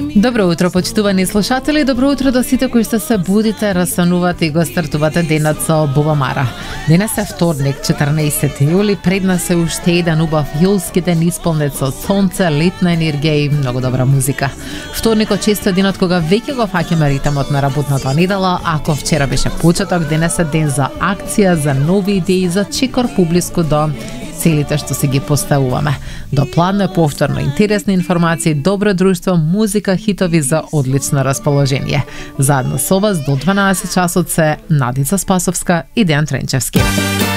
Добро утро, почитувани слушатели, добро утро до сите кои што се будите, растанувате и го стартувате денот со Бубамара. Денес е вторник, 14 јули, пред нас е уште еден убав јулски ден исполнет со сонце, летна енергија и многу добра музика. Вторникот често е денот кога веќе го фаќаме ритмот на работната недела, ако вчера беше почеток, денес е ден за акција, за нови идеи, за чекор поблиску до целите што си ги поставуваме. До пладно е повторно интересни информации, добро друштво, музика, хитови за одлично расположение. Заедно со вас до 12 часот се Надица Спасовска и Дејан Тренчевски.